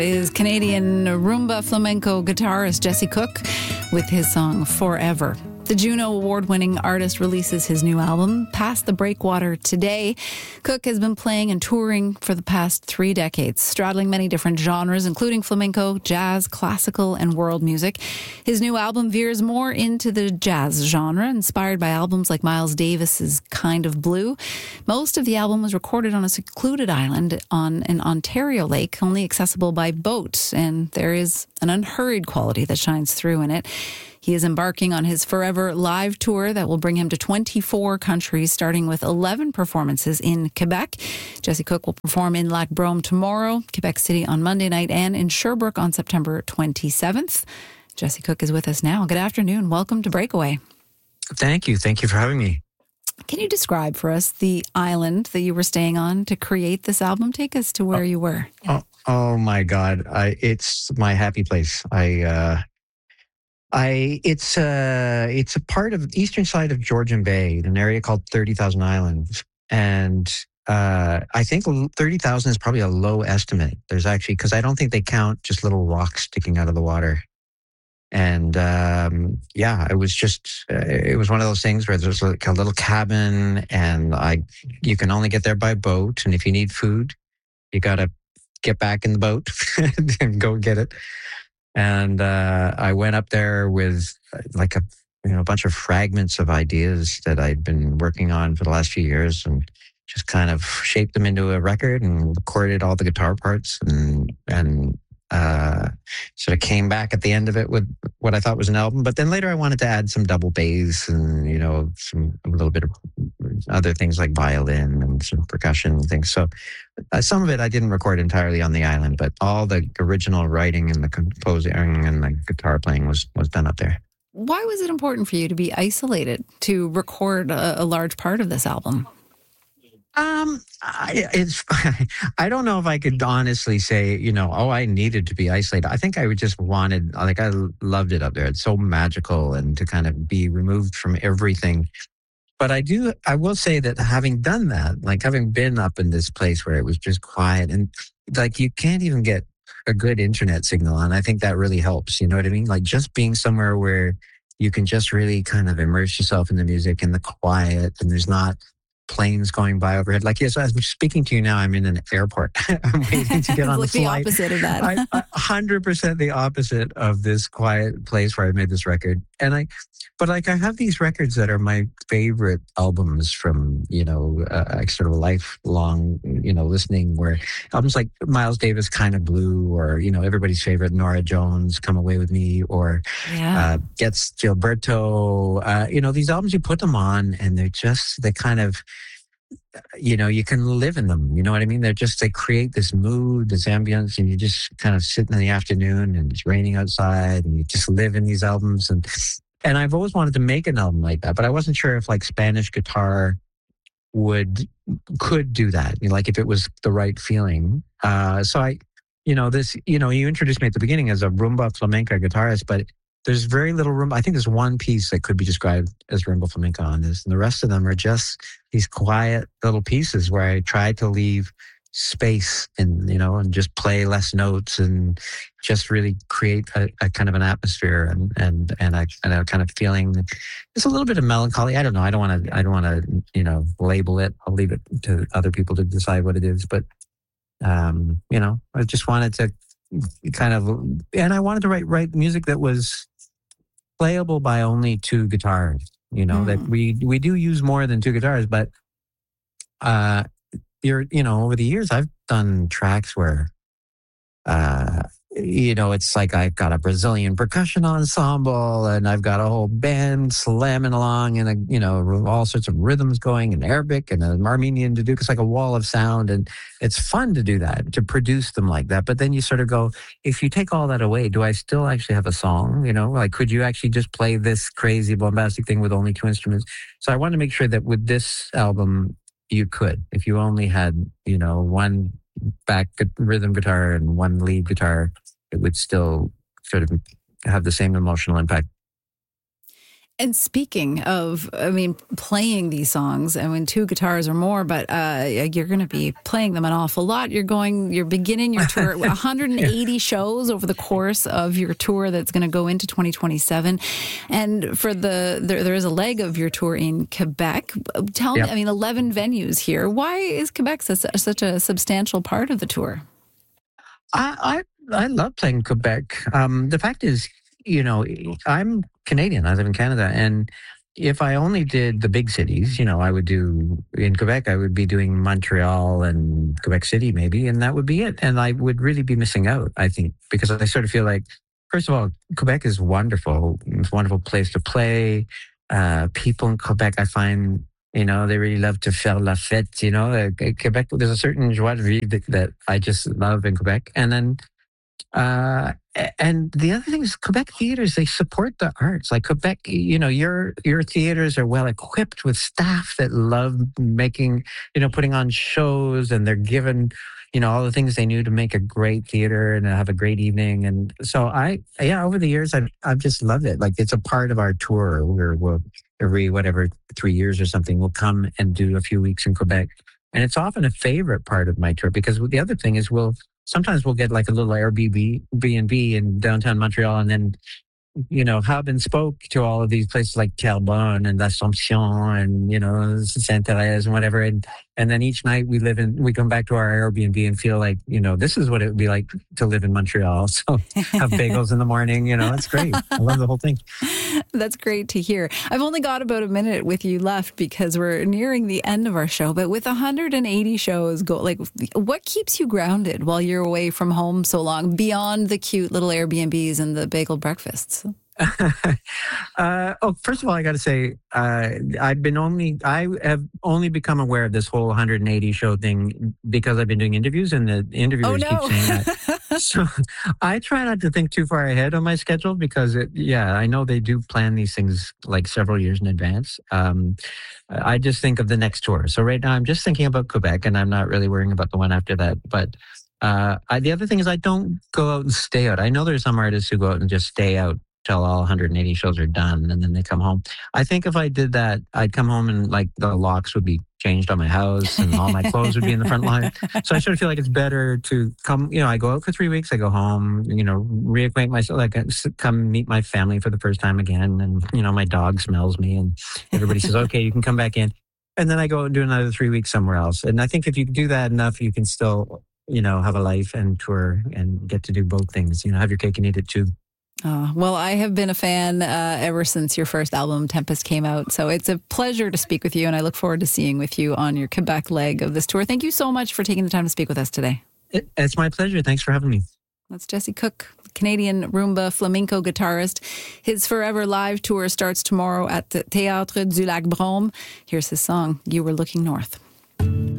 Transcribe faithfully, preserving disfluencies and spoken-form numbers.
Is Canadian rumba flamenco guitarist Jesse Cook with his song Forever. The Juno Award-winning artist releases his new album, Past the Breakwater, today. Cook has been playing and touring for the past three decades, straddling many different genres, including flamenco, jazz, classical, and world music. His new album veers more into the jazz genre, inspired by albums like Miles Davis's Kind of Blue. Most of the album was recorded on a secluded island on an Ontario lake, only accessible by boat, and there is an unhurried quality that shines through in it. He is embarking on his Forever live tour that will bring him to twenty-four countries, starting with eleven performances in Quebec. Jesse Cook will perform in Lac Brome tomorrow, Quebec City on Monday night, and in Sherbrooke on September twenty-seventh. Jesse Cook is with us now. Good afternoon. Welcome to Breakaway. Thank you. Thank you for having me. Can you describe for us the island that you were staying on to create this album? Take us to where oh, you were. Oh, oh my God. I, it's my happy place. I... Uh... I it's uh it's a part of the eastern side of Georgian Bay, an area called thirty thousand Islands, and uh, I think thirty thousand is probably a low estimate. There's actually, because I don't think they count just little rocks sticking out of the water, and um, yeah, it was just uh, it was one of those things where there's like a little cabin, and I you can only get there by boat, and if you need food, you gotta get back in the boat and go get it. And uh, I went up there with like a you know a bunch of fragments of ideas that I'd been working on for the last few years, and just kind of shaped them into a record and recorded all the guitar parts, and and uh, sort of came back at the end of it with what I thought was an album. But then later I wanted to add some double bass and you know some a little bit of other things like violin and some percussion and things. So uh, some of it I didn't record entirely on the island, but all the original writing and the composing and the guitar playing was was done up there. Why was it important for you to be isolated to record a, a large part of this album? Um, I, it's, I don't know if I could honestly say, you know, oh, I needed to be isolated. I think I would just wanted, like, I loved it up there. It's so magical, and to kind of be removed from everything. But I do, I will say that having done that, like having been up in this place where it was just quiet and like you can't even get a good internet signal. And I think that really helps. You know what I mean? Like just being somewhere where you can just really kind of immerse yourself in the music and the quiet, and there's not planes going by overhead. Like, yes, as I'm speaking to you now, I'm in an airport. I'm waiting to get on like the flight. The opposite of that. I, I, one hundred percent the opposite of this quiet place where I made this record. And I, but like, I have these records that are my favorite albums from, you know, uh, sort of lifelong, you know, listening, where albums like Miles Davis, Kind of Blue, or, you know, everybody's favorite Norah Jones, Come Away With Me, or yeah. uh, Gets Gilberto, uh, you know, these albums, you put them on and they're just, they kind of, you know, you can live in them. You know what I mean? They're just, they create this mood, this ambience, and you just kind of sit in the afternoon and it's raining outside and you just live in these albums. And, and I've always wanted to make an album like that, but I wasn't sure if like Spanish guitar would, could do that. You know, like if it was the right feeling. Uh, so I, you know, this, you know, you introduced me at the beginning as a rumba flamenco guitarist, but there's very little rumba. I think there's one piece that could be described as rumba flamenco on this, and the rest of them are just these quiet little pieces where I try to leave space and, you know, and just play less notes and just really create a, a kind of an atmosphere and and and a, and a kind of feeling. It's a little bit of melancholy. I don't know. I don't want to. I don't want to. You know, label it. I'll leave it to other people to decide what it is. But um, you know, I just wanted to kind of, and I wanted to write write music that was playable by only two guitars, you know, mm. that we we do use more than two guitars, but uh you're you know, over the years I've done tracks where uh you know, it's like I've got a Brazilian percussion ensemble and I've got a whole band slamming along and, a, you know, all sorts of rhythms going in Arabic and an Armenian to do. It's like a wall of sound, and it's fun to do that, to produce them like that. But then you sort of go, if you take all that away, do I still actually have a song? You know, like, could you actually just play this crazy bombastic thing with only two instruments? So I wanted to make sure that with this album, you could, if you only had, you know, one back rhythm guitar and one lead guitar, it would still sort of have the same emotional impact. And speaking of, I mean, playing these songs, I mean, two guitars or more, but uh, you're going to be playing them an awful lot. You're going, you're beginning your tour, one hundred eighty yeah. shows over the course of your tour that's going to go into twenty twenty-seven. And for the, there, there is a leg of your tour in Quebec. Tell yep. me, I mean, eleven venues here. Why is Quebec such, such a substantial part of the tour? I I, I love playing Quebec. Um, the fact is, you know, I'm Canadian. I live in Canada. And if I only did the big cities, you know, I would do in Quebec, I would be doing Montreal and Quebec City maybe, and that would be it. And I would really be missing out, I think, because I sort of feel like, first of all, Quebec is wonderful. It's a wonderful place to play. Uh, people in Quebec, I find, you know, they really love to faire la fête, you know. Uh, Quebec, there's a certain joie de vivre that, that I just love in Quebec. And then Uh, and the other thing is Quebec theaters, they support the arts. Like Quebec, you know, your your theaters are well equipped with staff that love making, you know, putting on shows, and they're given, you know, all the things they knew to make a great theater and have a great evening. And so I, yeah, over the years, I've, I've just loved it. Like it's a part of our tour where we'll, every whatever, three years or something, we'll come and do a few weeks in Quebec. And it's often a favorite part of my tour because the other thing is we'll, sometimes we'll get like a little Airbnb B and B in downtown Montreal, and then, you know, hub and spoke to all of these places like Terrebonne and L'Assomption and, you know, Sainte-Thérèse and whatever. And, and then each night we live in, we come back to our Airbnb and feel like, you know, this is what it would be like to live in Montreal. So have bagels in the morning, you know, it's great. I love the whole thing. That's great to hear. I've only got about a minute with you left because we're nearing the end of our show, but with one hundred eighty shows, go like, what keeps you grounded while you're away from home so long beyond the cute little Airbnbs and the bagel breakfasts? uh, oh, first of all, I got to say, uh, I've been only, I have only become aware of this whole one hundred eighty show thing because I've been doing interviews, and the interviewers oh, no. keep saying that. So I try not to think too far ahead on my schedule because, it, yeah, I know they do plan these things like several years in advance. Um, I just think of the next tour. So right now I'm just thinking about Quebec, and I'm not really worrying about the one after that. But uh, I, the other thing is I don't go out and stay out. I know there's some artists who go out and just stay out till all one hundred eighty shows are done and then they come home. I think if I did that, I'd come home and like the locks would be changed on my house and all my clothes would be in the front line. So I sort of feel like it's better to come, you know, I go out for three weeks, I go home, you know, reacquaint myself, like come meet my family for the first time again. And, you know, my dog smells me and everybody says, okay, you can come back in. And then I go and do another three weeks somewhere else. And I think if you do that enough, you can still, you know, have a life and tour and get to do both things, you know, have your cake and eat it too. Oh, well, I have been a fan uh, ever since your first album, Tempest, came out. So it's a pleasure to speak with you, and I look forward to seeing with you on your Quebec leg of this tour. Thank you so much for taking the time to speak with us today. It, it's my pleasure. Thanks for having me. That's Jesse Cook, Canadian rumba flamenco guitarist. His Forever Live tour starts tomorrow at the Théâtre du Lac Brome. Here's his song, You Were Looking North.